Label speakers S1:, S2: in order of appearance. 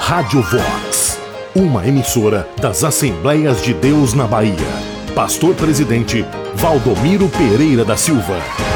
S1: Rádio Vox, uma emissora das Assembleias de Deus na Bahia. Pastor Presidente Valdomiro Pereira da Silva.